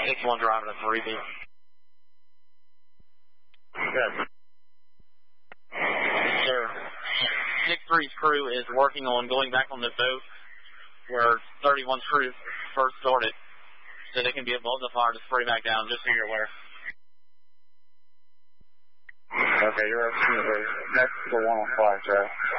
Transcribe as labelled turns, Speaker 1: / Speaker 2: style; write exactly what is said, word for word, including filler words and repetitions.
Speaker 1: six one driving a three B.
Speaker 2: Good.
Speaker 1: Sir, six three's crew is working on going back on the boat where thirty-one's crew first started, so they can be above the fire to spray back down, just so you're aware.
Speaker 2: Okay, you're up to the next to one on flash, right?